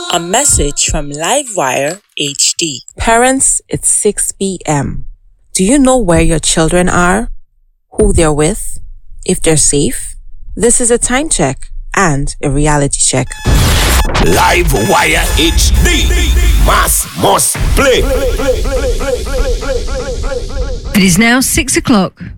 A message from Livewire HD. Parents, it's 6 p.m. Do you know where your children are? Who they're with? If they're safe? This is a time check and a reality check. Livewire HD. Mass must play. It is now 6 o'clock.